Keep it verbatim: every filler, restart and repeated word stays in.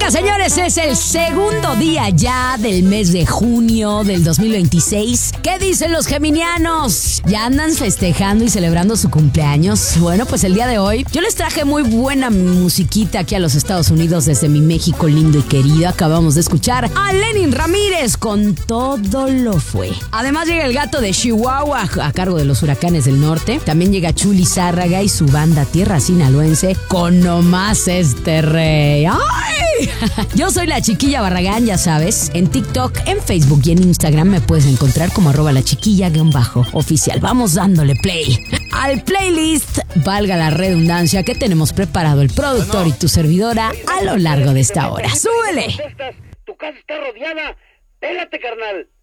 Oiga, señores, es el segundo día ya del mes de junio del dos mil veintiséis. ¿Qué dicen los geminianos? ¿Ya andan festejando y celebrando su cumpleaños? Bueno, pues el día de hoy yo les traje muy buena musiquita aquí a los Estados Unidos desde mi México lindo y querido. Acabamos de escuchar a Lenin Ramírez con Todo lo Fue. Además llega el gato de Chihuahua a cargo de los Huracanes del Norte. También llega Chuli Zárraga y su banda Tierra Sinaloense con Nomás Este Rey. ¡Ay! Yo soy la Chiquilla Barragán, ya sabes. En TikTok, en Facebook y en Instagram me puedes encontrar como arroba la chiquilla guión bajo oficial. Vamos dándole play al playlist, valga la redundancia, que tenemos preparado el productor y tu servidora a lo largo de esta hora. ¡Súbele! Tu casa está rodeada. Pélate, carnal.